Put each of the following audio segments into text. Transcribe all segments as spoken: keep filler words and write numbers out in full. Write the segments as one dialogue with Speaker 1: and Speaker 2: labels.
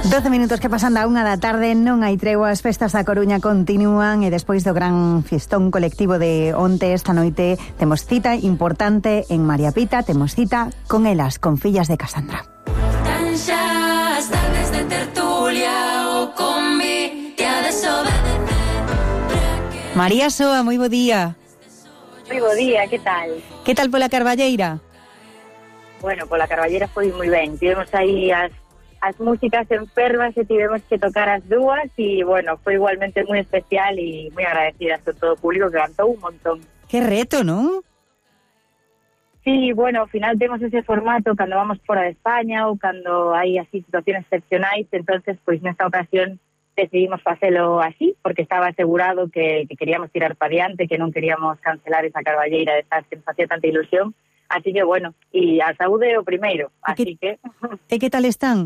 Speaker 1: doce minutos que pasan da unha da tarde, non hai tregua, as festas da Coruña continúan e despois do gran fiestón colectivo de onte, esta noite temos cita importante en María Pita, temos cita con elas, con Fillas de Casandra.
Speaker 2: Tan xa as tardes de tertulia o combi te ha desobedecer.
Speaker 1: María Soa, moi bo día.
Speaker 3: Moi bo día, que tal?
Speaker 1: Que tal pola Carballeira?
Speaker 3: Bueno, pola Carballeira foi moi ben, tivemos aí as as músicas enfermas e tivemos que tocar as dúas e, bueno, foi igualmente moi especial e moi agradecidas con todo o público que cantou un montón.
Speaker 1: Que reto, non?
Speaker 3: Sí, bueno, ao final temos ese formato cando vamos fora de España ou cando hai así situaciones excepcionais, entonces, pois nesta ocasión decidimos facelo así, porque estaba asegurado que, que queríamos tirar pa diante, que non queríamos cancelar esa Carballeira de estar que nos facía tanta ilusión, así que, bueno, e a saúde é o primeiro, así que...
Speaker 1: E que tal están?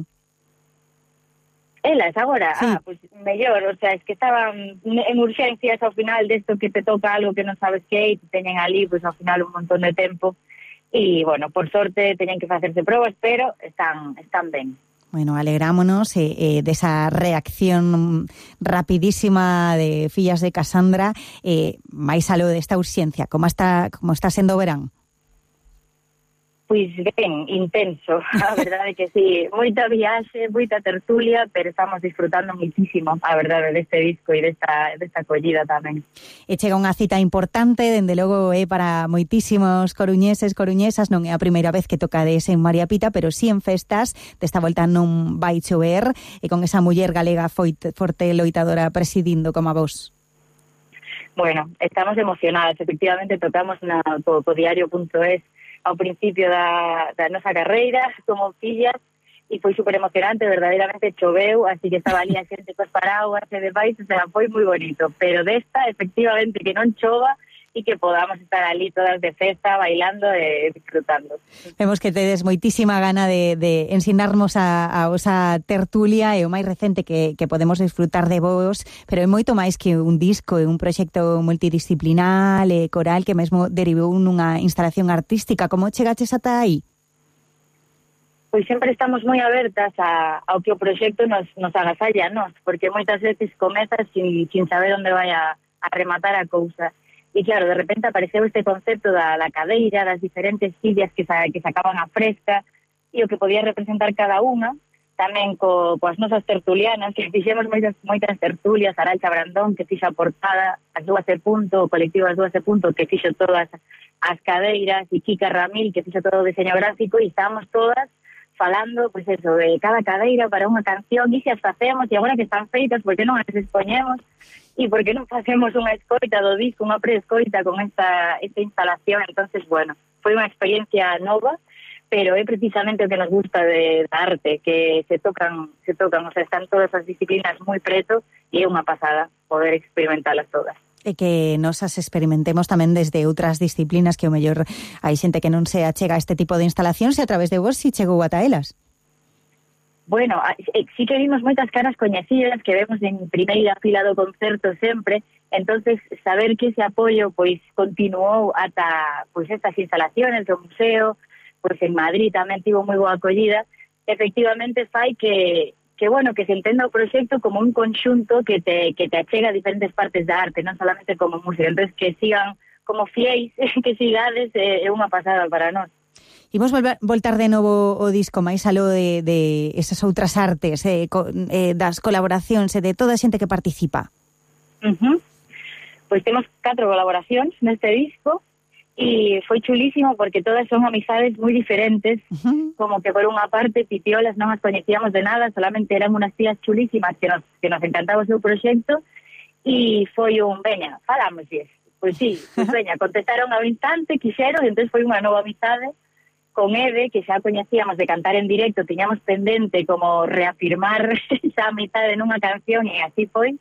Speaker 3: Elas agora,
Speaker 1: sí.
Speaker 3: ah, pues mellor, o sea, es que estaban en urgencias ao final desto que te toca algo que non sabes que e te teñen ali, pues ao final un montón de tempo e, bueno, por sorte teñen que facerse probas, pero están están ben.
Speaker 1: Bueno, alegrámonos eh, eh, desa reacción rapidísima de Fillas de Casandra, eh, máis algo desta urxencia, como está, como está sendo o verán?
Speaker 3: Pois ben, intenso, a verdade que sí, moita viaxe, moita tertulia, pero estamos disfrutando muitísimo, a verdade, deste disco e desta, desta acollida tamén.
Speaker 1: E chega unha cita importante, dende logo é para moitísimos coruñeses, coruñesas, non é a primeira vez que tocades en María Pita, pero sí en festas, desta volta non vai chover, e con esa muller galega foi forte loitadora presidindo como a vos.
Speaker 3: Bueno, estamos emocionadas, efectivamente tocamos na co, co diario punto es ao principio da, da nosa carreira como fillas e foi super emocionante, verdadeiramente choveu, así que estaba ali a xente cos paraguas e demais, o sea, foi moi bonito, pero desta, efectivamente, que non chova e que podamos estar ali todas de festa, bailando e disfrutando.
Speaker 1: Vemos que tedes moitísima gana de, de ensinarnos a, a vosa tertulia e o máis recente que, que podemos disfrutar de vos, pero é moito máis que un disco, é un proxecto multidisciplinal e coral que mesmo derivou nunha instalación artística. Como chegaches ata aí?
Speaker 3: Pois sempre estamos moi abertas a, ao que o proxecto nos, nos agasalla a nós, porque moitas veces comezas sin, sin saber onde vai a, a rematar a cousa. E claro, de repente apareceu este concepto da, da cadeira, das diferentes sillas que, sa, que sacaban a fresca e o que podía representar cada unha, tamén co, coas nosas tertulianas, que fixemos moitas, moitas tertulias, Arantxa Brandón, que fixo a portada, as dúas e punto, o colectivo as dúas e punto, que fixo todas as cadeiras, e Kika Ramil, que fixo todo o diseño gráfico, e estábamos todas falando, pois pues eso, de cada cadeira para unha canción, e se as facemos, e agora que están feitas, por que non as expoñemos? E por que non facemos unha escoita do disco, unha preescoita con esta, esta instalación? Entonces, bueno, foi unha experiencia nova, pero é precisamente o que nos gusta de, de arte, que se tocan, se tocan, o sea, están todas as disciplinas moi preto e é unha pasada poder experimentalas todas.
Speaker 1: E que nos as experimentemos tamén desde outras disciplinas, que o mellor hai xente que non se achega a este tipo de instalacións e a través de vos si chegou ata elas.
Speaker 3: Bueno, sí que vimos moitas caras coñecidas que vemos en primeira fila do concerto sempre, entonces saber que ese apoio pois continuou ata pois estas instalaciones do museo, pois en Madrid tamén tivo moi boa acollida, efectivamente fai que que bueno, que se entenda o proxecto como un conxunto que te que te achega a diferentes partes da arte, non solamente como música, entonces que sigan como fiéis, que sigades, é unha pasada para nós.
Speaker 1: Imos volver, voltar de novo o disco máis aló de, de esas outras artes, eh, co, eh, das colaboracións e de toda a xente que participa.
Speaker 3: Uh-huh. Pois temos catro colaboracións neste disco e foi chulísimo porque todas son amizades moi diferentes, uh-huh. Como que por unha parte Pipiolas non as coñecíamos de nada, solamente eran unas tías chulísimas que nos, que nos encantaba o seu proxecto e foi un, veña, falamos yes. Pois sí, pois veña, contestaron ao instante, quixeron, e entón foi unha nova amizade con Ede, que xa coñecíamos de cantar en directo, tiñamos pendente como reafirmar esa amizade nunha canción e así foi.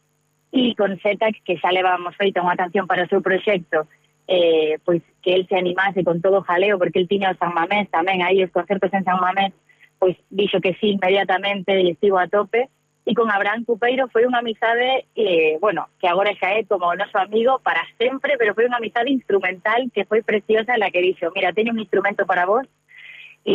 Speaker 3: E con Zeta, que xa levábamos feita unha canción para o seu proxecto, eh, pois que el se animase con todo o jaleo, porque el tiña o San Mamés tamén, aí os concertos en San Mamés, pois dixo que sí inmediatamente e estivo a tope. E con Abraham Cupeiro foi unha amizade, eh, bueno, que agora xa é como o noso amigo para sempre, pero foi unha amizade instrumental que foi preciosa, en la que dixo, mira, teño un instrumento para vos,